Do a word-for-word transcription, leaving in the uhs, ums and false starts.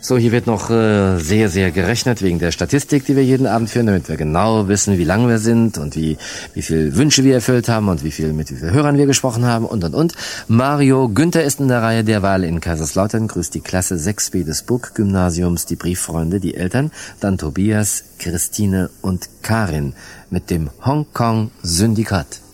So, hier wird noch äh, sehr, sehr gerechnet wegen der Statistik, die wir jeden Abend führen, damit wir genau wissen, wie lang wir sind und wie wie viel Wünsche wir erfüllt haben und wie viel mit wie vielen Hörern wir gesprochen haben und und und. Mario Günther ist in der Reihe der Wahl in Kaiserslautern, grüßt die Klasse sechs b des Burggymnasiums, die Brieffreunde, die Eltern, dann Tobias, Christine und Karin mit dem Hongkong Syndikat.